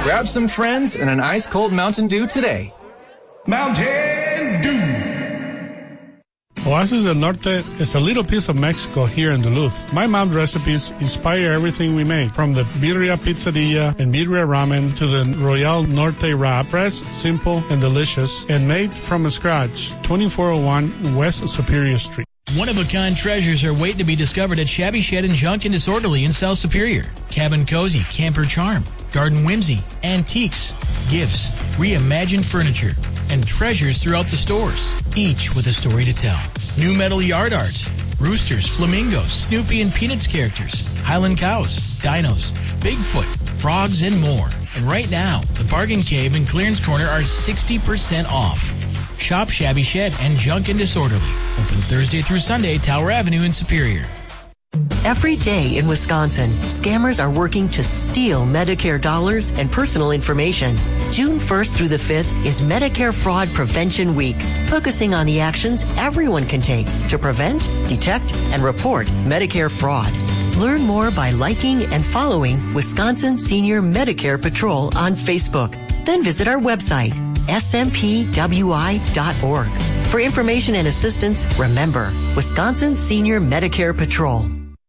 Grab some friends and an ice-cold Mountain Dew today. Mountain Dew. Oasis del Norte is a little piece of Mexico here in Duluth. My mom's recipes inspire everything we make, from the Birria Pizzeria and Birria Ramen to the Royal Norte wrap. Fresh, simple, and delicious, and made from scratch. 2401 West Superior Street. One-of-a-kind treasures are waiting to be discovered at Shabby Shed and Junk and Disorderly in South Superior. Cabin Cozy, Camper Charm, Garden Whimsy, antiques, gifts, reimagined furniture, and treasures throughout the stores, each with a story to tell. New metal yard arts, roosters, flamingos, Snoopy and Peanuts characters, Highland cows, dinos, Bigfoot, frogs, and more. And right now, the Bargain Cave and Clearance Corner are 60% off. Shop Shabby Shed and Junk and Disorderly. Open Thursday through Sunday, Tower Avenue in Superior. Every day in Wisconsin, scammers are working to steal Medicare dollars and personal information. June 1st through the 5th is Medicare Fraud Prevention Week, focusing on the actions everyone can take to prevent, detect, and report Medicare fraud. Learn more by liking and following Wisconsin Senior Medicare Patrol on Facebook. Then visit our website, smpwi.org. For information and assistance, remember, Wisconsin Senior Medicare Patrol.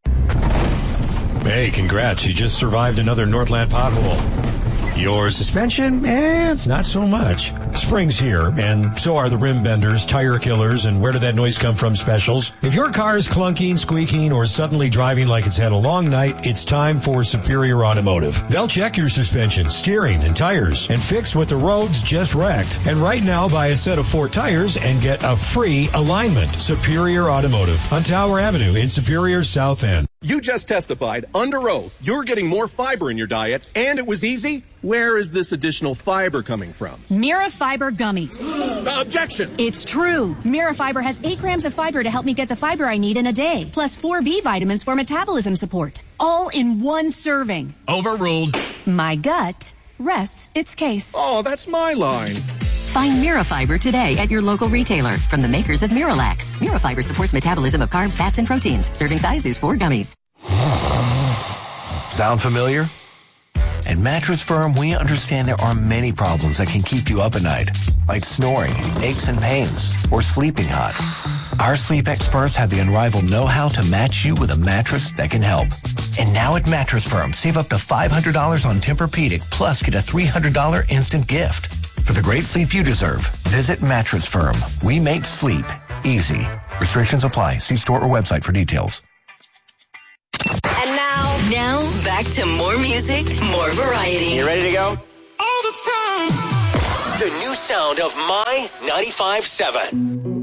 Hey, congrats. You just survived another Northland pothole. Your suspension? Not so much. Spring's here, and so are the rim benders, tire killers, and where did that noise come from specials. If your car is clunking, squeaking, or suddenly driving like it's had a long night, it's time for Superior Automotive. They'll check your suspension, steering, and tires, and fix what the roads just wrecked. And right now, buy a set of 4 tires and get a free alignment. Superior Automotive on Tower Avenue in Superior South End. You just testified under oath you're getting more fiber in your diet, and it was easy. Where is this additional fiber coming from? Mira Fiber Gummies. Objection! It's true. Mira Fiber has 8 grams of fiber to help me get the fiber I need in a day, plus 4 B vitamins for metabolism support. All in one serving. Overruled. My gut rests its case. Oh, that's my line. Find Mirafiber today at your local retailer from the makers of Miralax. Mirafiber supports metabolism of carbs, fats, and proteins. Serving size is 4 gummies. Sound familiar? At Mattress Firm, we understand there are many problems that can keep you up at night, like snoring, aches and pains, or sleeping hot. Our sleep experts have the unrivaled know-how to match you with a mattress that can help. And now at Mattress Firm, save up to $500 on Tempur-Pedic, plus get a $300 instant gift. For the great sleep you deserve, visit Mattress Firm. We make sleep easy. Restrictions apply. See store or website for details. And now back to more music, more variety. You ready to go? All the time. The new sound of My 95.7.